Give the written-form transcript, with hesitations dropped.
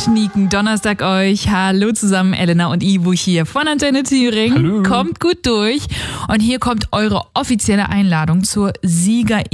Schnieken Donnerstag euch. Hallo zusammen, Elena und Ivo hier von Antenne Thüringen. Hallo. Kommt gut durch. Und hier kommt eure offizielle Einladung zur Sieger